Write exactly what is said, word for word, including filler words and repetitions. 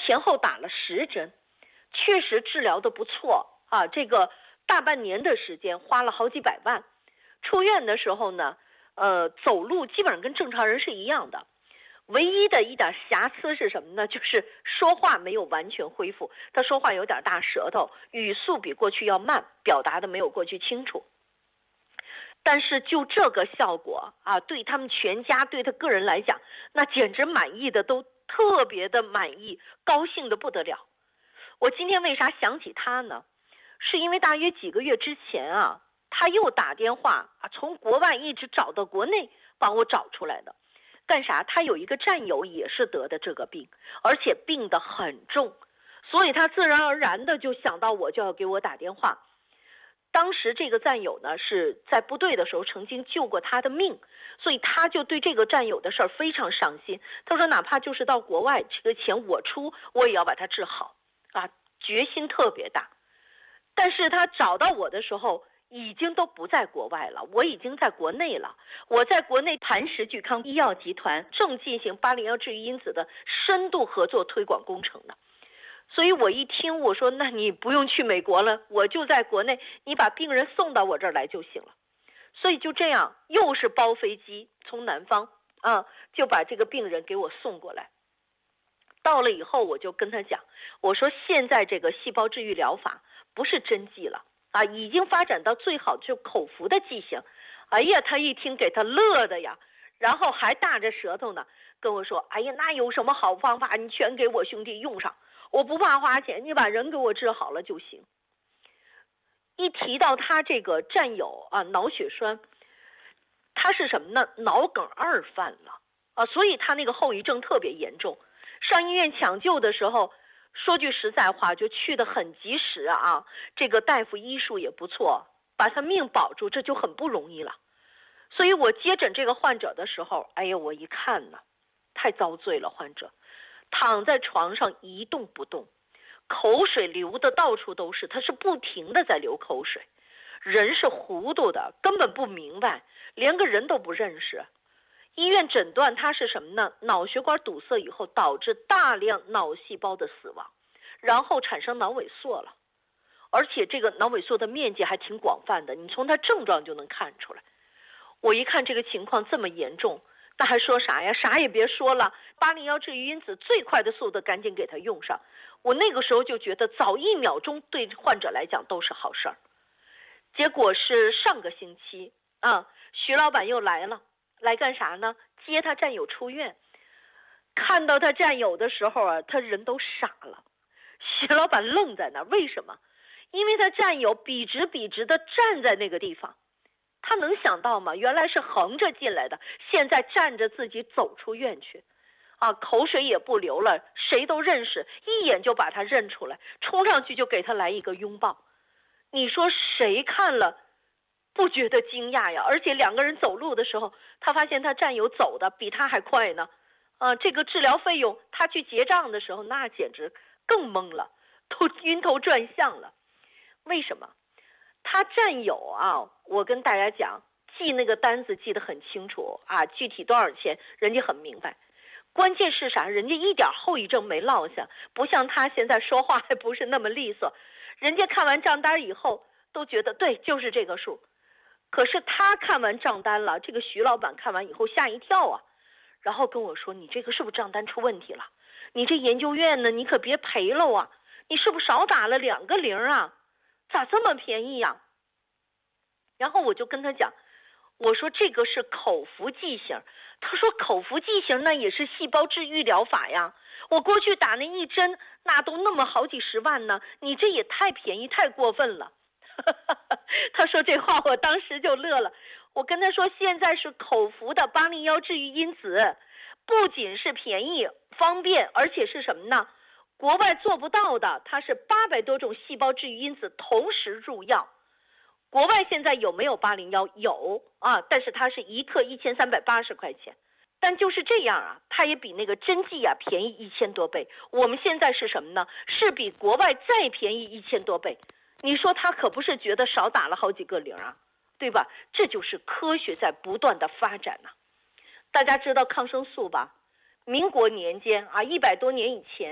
前后打了十针，确实治疗的不错啊。这个大半年的时间花了好几百万，出院的时候呢，呃，走路基本上跟正常人是一样的。唯一的一点瑕疵是什么呢？就是说话没有完全恢复，他说话有点大舌头，语速比过去要慢，表达的没有过去清楚。但是就这个效果啊，对他们全家，对他个人来讲，那简直满意的都特别的满意，高兴的不得了。我今天为啥想起他呢？是因为大约几个月之前啊，他又打电话啊，从国外一直找到国内，帮我找出来的。干啥？他有一个战友也是得的这个病，而且病得很重，所以他自然而然的就想到我，就要给我打电话。当时这个战友呢是在部队的时候曾经救过他的命，所以他就对这个战友的事儿非常上心。他说哪怕就是到国外，这个钱我出，我也要把他治好啊，决心特别大。但是他找到我的时候已经都不在国外了，我已经在国内了。我在国内磐石聚康医药集团正进行八零幺治愈因子的深度合作推广工程呢。所以我一听，我说那你不用去美国了，我就在国内，你把病人送到我这儿来就行了。所以就这样，又是包飞机从南方啊，就把这个病人给我送过来。到了以后，我就跟他讲，我说现在这个细胞治愈疗法不是针剂了啊，已经发展到最好就口服的剂型。哎呀，他一听给他乐的呀，然后还大着舌头呢，跟我说，哎呀，那有什么好方法？你全给我兄弟用上，我不怕花钱，你把人给我治好了就行。一提到他这个战友啊，脑血栓，他是什么呢？脑梗二犯了啊，所以他那个后遗症特别严重。上医院抢救的时候，说句实在话，就去得很及时啊，这个大夫医术也不错，把他命保住，这就很不容易了。所以我接诊这个患者的时候，哎呀，我一看呢，太遭罪了，患者躺在床上一动不动，口水流的到处都是，他是不停的在流口水，人是糊涂的，根本不明白，连个人都不认识。医院诊断他是什么呢？脑血管堵塞以后导致大量脑细胞的死亡，然后产生脑萎缩了，而且这个脑萎缩的面积还挺广泛的，你从他症状就能看出来。我一看这个情况这么严重，那还说啥呀？啥也别说了，八零幺治愈因子最快的速度赶紧给他用上。我那个时候就觉得早一秒钟对患者来讲都是好事儿。结果是上个星期啊，徐老板又来了，来干啥呢？接他战友出院。看到他战友的时候啊，他人都傻了。徐老板愣在那儿，为什么？因为他战友笔直笔直的站在那个地方。他能想到吗？原来是横着进来的，现在站着自己走出院去，啊，口水也不流了，谁都认识，一眼就把他认出来，冲上去就给他来一个拥抱。你说谁看了不觉得惊讶呀？而且两个人走路的时候，他发现他战友走的比他还快呢，啊，这个治疗费用他去结账的时候，那简直更懵了，都晕头转向了。为什么？他战友啊，我跟大家讲，记那个单子记得很清楚啊，具体多少钱人家很明白。关键是啥？人家一点后遗症没落下，不像他现在说话还不是那么利索。人家看完账单以后都觉得对，就是这个数。可是他看完账单了，这个徐老板看完以后吓一跳啊，然后跟我说：“你这个是不是账单出问题了？你这研究院呢，你可别赔了啊！你是不是少打了两个零啊？咋这么便宜呀？”然后我就跟他讲，我说这个是口服剂型。他说口服剂型那也是细胞治愈疗法呀，我过去打那一针那都那么好几十万呢，你这也太便宜太过分了。他说这话我当时就乐了。我跟他说现在是口服的八零幺治愈因子，不仅是便宜方便，而且是什么呢？国外做不到的，它是八百多种细胞治愈因子同时入药。国外现在有没有八零幺？有啊，但是它是一克一千三百八十块钱，但就是这样啊，它也比那个针剂啊便宜一千多倍。我们现在是什么呢？是比国外再便宜一千多倍。你说他可不是觉得少打了好几个零啊，对吧？这就是科学在不断的发展呐、啊。大家知道抗生素吧？民国年间啊，一百多年以前。